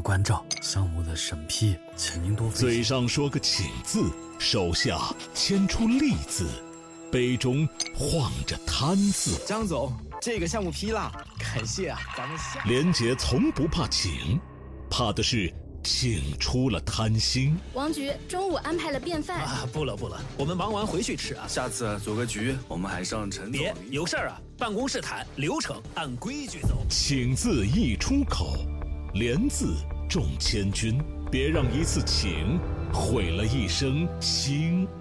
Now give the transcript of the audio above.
关照，项目的审批，请您多费心。 嘴上说个请字，手下签出利字，杯中晃着贪字。 张总，这个项目批了，感谢啊，咱们下。 连杰从不怕请，怕的是请出了贪心。 王局中午安排了便饭啊，不了，我们忙完回去吃啊。 下次组个局，我们还上陈总。 别有事儿啊，办公室谈，流程按规矩走。 请字一出口，连字重千钧，别让一次请毁了一生情。